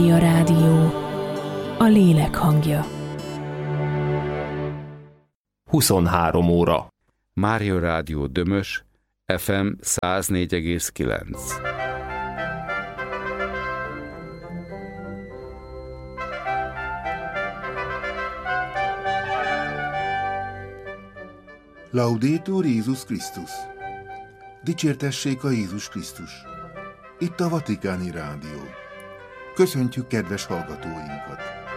A rádió, a lélek hangja. 23 óra. Mária Rádió Dömös, FM 104,9. Laudetur Jézus Krisztus! Dicsértessék a Jézus Krisztus! Itt a Vatikáni Rádió. Köszöntjük kedves hallgatóinkat!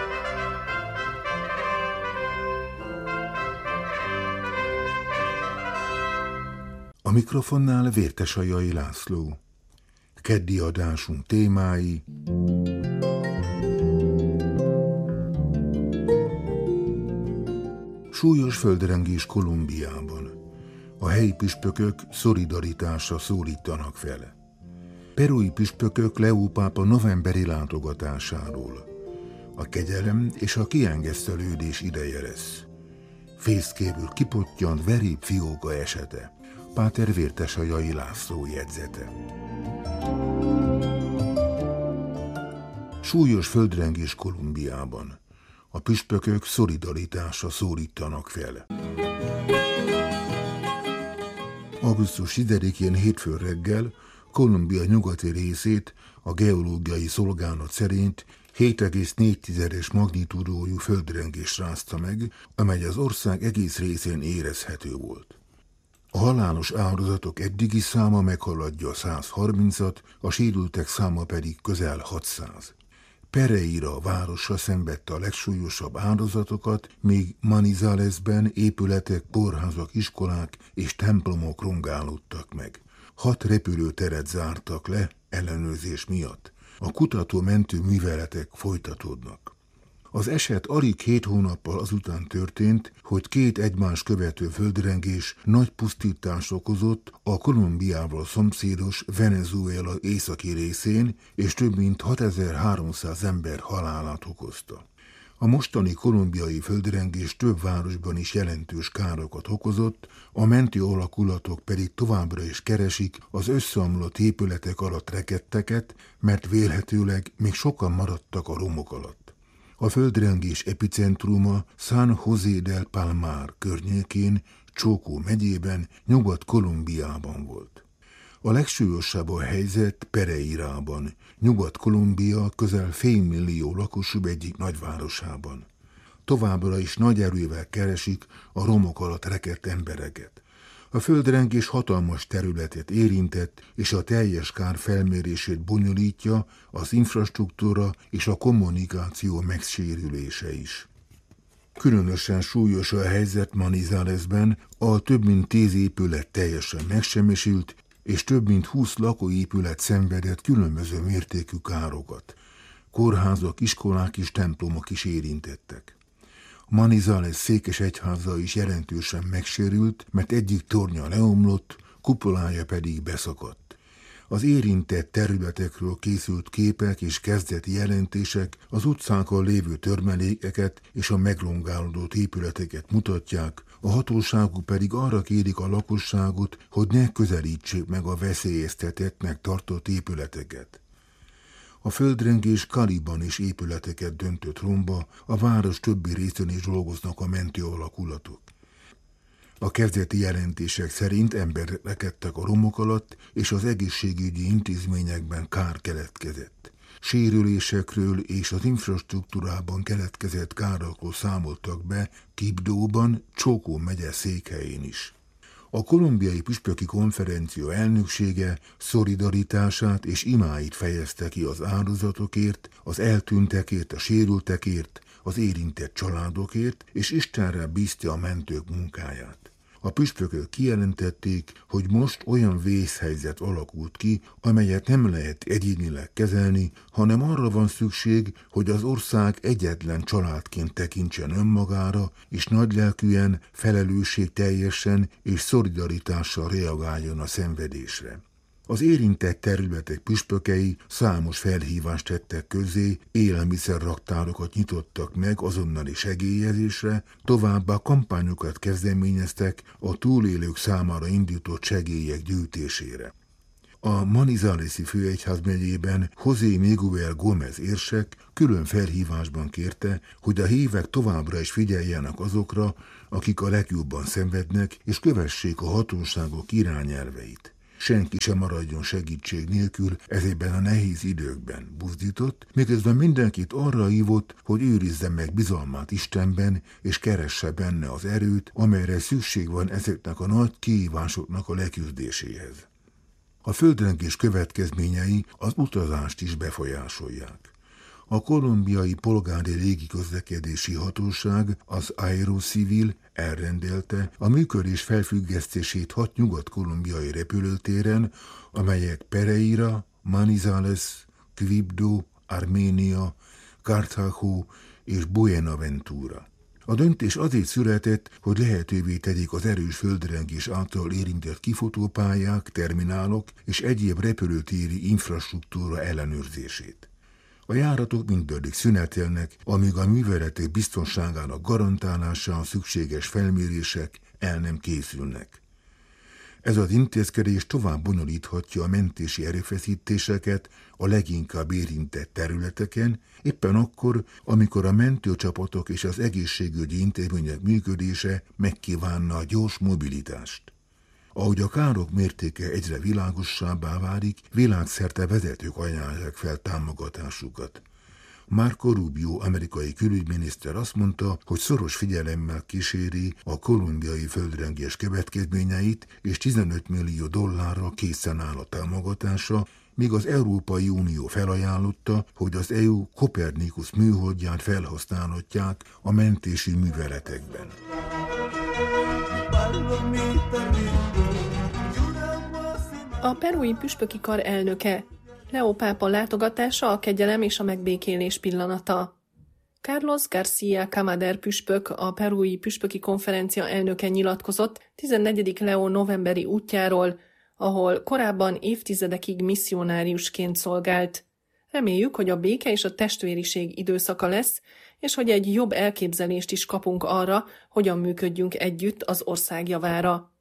A mikrofonnál Vértesajai László. Keddi adásunk témái: súlyos földrengés Kolumbiában. A helyi püspökök szolidaritásra szólítanak fel. Perui püspökök Leó pápa novemberi látogatásáról. A kegyelem és a kiengesztelődés ideje lesz. Fészkéből kipottyant veréb fióka esete. Páter Vértesajai László jegyzete. Súlyos földrengés Kolumbiában. A püspökök szolidaritásra szólítanak fel. Augusztus 10-én hétfő reggel Kolumbia nyugati részét a geológiai szolgálat szerint 7,4-es magnitúdójú földrengés rázta meg, amely az ország egész részén érezhető volt. A halálos áldozatok eddigi száma meghaladja 130-at, a sérültek száma pedig közel 600. Pereira városa szenvedte a legsúlyosabb áldozatokat, míg Manizalesben épületek, kórházak, iskolák és templomok rongálódtak meg. 6 repülőteret zártak le ellenőrzés miatt. A kutató-mentő műveletek folytatódnak. Az eset alig 2 hónappal azután történt, hogy 2 egymást követő földrengés nagy pusztítást okozott a Kolumbiával szomszédos Venezuela északi részén, és több mint 6300 ember halálát okozta. A mostani kolumbiai földrengés több városban is jelentős károkat okozott, a mentő alakulatok pedig továbbra is keresik az összeomlott épületek alatt rekedteket, mert vélhetőleg még sokan maradtak a romok alatt. A földrengés epicentruma San José del Palmar környékén, Chocó megyében, Nyugat-Kolumbiában volt. A legsúlyosabb a helyzet Pereirában, Nyugat-Kolumbia közel félmillió lakosú egyik nagyvárosában. Továbbra is nagy erővel keresik a romok alatt rekedt embereket. A földrengés hatalmas területet érintett, és a teljes kár felmérését bonyolítja az infrastruktúra és a kommunikáció megsérülése is. Különösen súlyos a helyzet Manizalesben, ahol több mint 10 épület teljesen megsemmisült, és több mint 20 lakóépület szenvedett különböző mértékű károkat. Kórházak, iskolák és templomok is érintettek. Manizales székesegyháza is jelentősen megsérült, mert egyik tornya leomlott, kupolája pedig beszakadt. Az érintett területekről készült képek és kezdeti jelentések az utcákon lévő törmelékeket és a megrongálódott épületeket mutatják, a hatóságok pedig arra kérik a lakosságot, hogy ne közelítsék meg a veszélyeztetettnek tartott épületeket. A földrengés Caliban is épületeket döntött romba, a város többi részén is dolgoznak a mentő alakulatok. A kezdeti jelentések szerint emberek rekedtek a romok alatt, és az egészségügyi intézményekben kár keletkezett. Sérülésekről és az infrastruktúrában keletkezett károkról számoltak be Quibdóban, Chocó megye székhelyén is. A kolumbiai püspöki konferencia elnöksége szolidaritását és imáit fejezte ki az áldozatokért, az eltűntekért, a sérültekért, az érintett családokért, és Istenre bízta a mentők munkáját. A püspökök kijelentették, hogy most olyan vészhelyzet alakult ki, amelyet nem lehet egyénileg kezelni, hanem arra van szükség, hogy az ország egyetlen családként tekintsen önmagára, és nagylelkűen, felelősségteljesen és szolidaritással reagáljon a szenvedésre. Az érintett területek püspökei számos felhívást tettek közzé, élelmiszerraktárokat nyitottak meg azonnali segélyezésre, továbbá kampányokat kezdeményeztek a túlélők számára indított segélyek gyűjtésére. A Manizalesi főegyház megyében José Miguel Gómez érsek külön felhívásban kérte, hogy a hívek továbbra is figyeljenek azokra, akik a legjobban szenvednek, és kövessék a hatóságok irányelveit. Senki sem maradjon segítség nélkül ezekben a nehéz időkben, buzdított, miközben mindenkit arra hívott, hogy őrizze meg bizalmát Istenben, és keresse benne az erőt, amelyre szükség van ezeknek a nagy kihívásoknak a leküzdéséhez. A földrengés következményei az utazást is befolyásolják. A kolumbiai polgári légiközlekedési hatóság, az Aerocivil elrendelte a működés felfüggesztését 6 nyugat-kolumbiai repülőtéren, amelyek Pereira, Manizales, Quibdó, Arménia, Cartago és Buenaventura. A döntés azért született, hogy lehetővé tegyék az erős földrengés által érintett kifutópályák, terminálok és egyéb repülőtéri infrastruktúra ellenőrzését. A járatok mindaddig szünetelnek, amíg a műveletek biztonságának garantálására szükséges felmérések el nem készülnek. Ez az intézkedés tovább bonyolíthatja a mentési erőfeszítéseket a leginkább érintett területeken, éppen akkor, amikor a mentőcsapatok és az egészségügyi intézmények működése megkívánna a gyors mobilitást. Ahogy a károk mértéke egyre világosabbá válik, világszerte vezetők ajánlják fel támogatásukat. Marco Rubio, amerikai külügyminiszter azt mondta, hogy szoros figyelemmel kíséri a kolumbiai földrengés következményeit, és $15 millió készen áll a támogatása, míg az Európai Unió felajánlotta, hogy az EU Copernicus műholdját felhasználhatják a mentési műveletekben. A perui püspöki kar elnöke, Leo pápa látogatása a kegyelem és a megbékélés pillanata. Carlos García Camader püspök, a perui püspöki konferencia elnöke nyilatkozott 14. Leo novemberi útjáról, ahol korábban évtizedekig misszionáriusként szolgált. Reméljük, hogy a béke és a testvériség időszaka lesz, és hogy egy jobb elképzelést is kapunk arra, hogyan működjünk együtt az ország javára.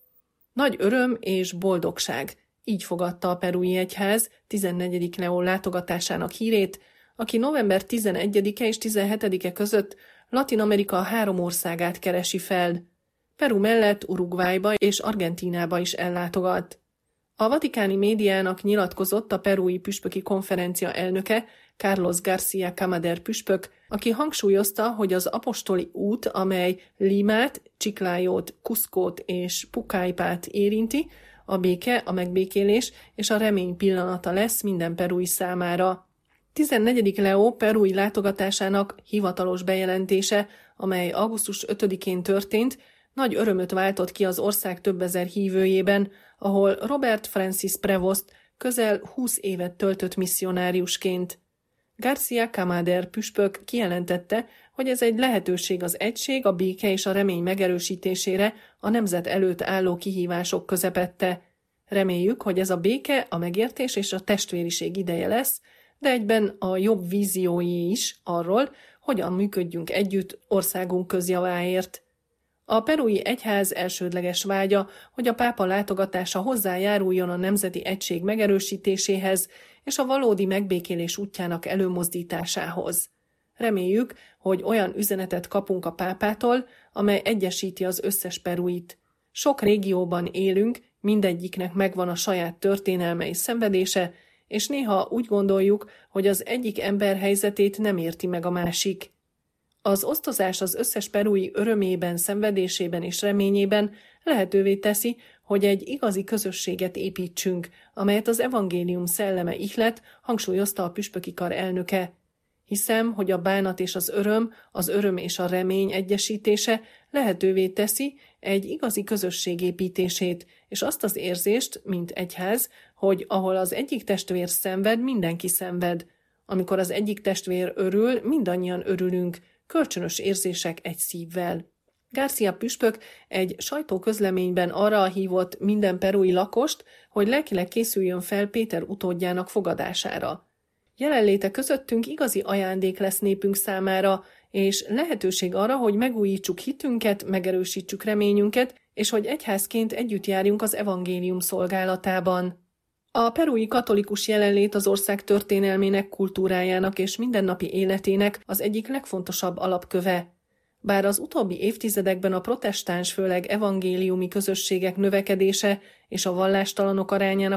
Nagy öröm és boldogság, így fogadta a perui egyház 14. Leó látogatásának hírét, aki november 11-e és 17-e között Latin-Amerika 3 országát keresi fel. Peru mellett Uruguayba és Argentínába is ellátogat. A vatikáni médiának nyilatkozott a perui püspöki konferencia elnöke, Carlos García Camader püspök, aki hangsúlyozta, hogy az apostoli út, amely Limát, Chiclayót, Cuscót és Pucallpát érinti, a béke, a megbékélés és a remény pillanata lesz minden perui számára. 14. Leó perui látogatásának hivatalos bejelentése, amely augusztus 5-én történt, nagy örömöt váltott ki az ország több ezer hívőjében, ahol Robert Francis Prevost közel 20 évet töltött misszionáriusként. García Camader püspök kijelentette, hogy ez egy lehetőség az egység, a béke és a remény megerősítésére a nemzet előtt álló kihívások közepette. Reméljük, hogy ez a béke, a megértés és a testvériség ideje lesz, de egyben a jobb víziói is arról, hogyan működjünk együtt országunk közjaváért. A perui egyház elsődleges vágya, hogy a pápa látogatása hozzájáruljon a nemzeti egység megerősítéséhez és a valódi megbékélés útjának előmozdításához. Reméljük, hogy olyan üzenetet kapunk a pápától, amely egyesíti az összes peruit. Sok régióban élünk, mindegyiknek megvan a saját történelme és szenvedése, és néha úgy gondoljuk, hogy az egyik ember helyzetét nem érti meg a másik. Az osztozás az összes perui örömében, szenvedésében és reményében lehetővé teszi, hogy egy igazi közösséget építsünk, amelyet az evangélium szelleme ihlet, hangsúlyozta a püspöki kar elnöke. Hiszem, hogy a bánat és az öröm és a remény egyesítése lehetővé teszi egy igazi közösség építését, és azt az érzést, mint egyház, hogy ahol az egyik testvér szenved, mindenki szenved. Amikor az egyik testvér örül, mindannyian örülünk, kölcsönös érzések egy szívvel. García püspök egy sajtóközleményben arra hívott minden perui lakost, hogy lelkileg készüljön fel Péter utódjának fogadására. Jelenléte közöttünk igazi ajándék lesz népünk számára, és lehetőség arra, hogy megújítsuk hitünket, megerősítsük reményünket, és hogy egyházként együtt járjunk az evangélium szolgálatában. A perui katolikus jelenlét az ország történelmének, kultúrájának és mindennapi életének az egyik legfontosabb alapköve. Bár az utóbbi évtizedekben a protestáns, főleg evangéliumi közösségek növekedése és a vallástalanok arányának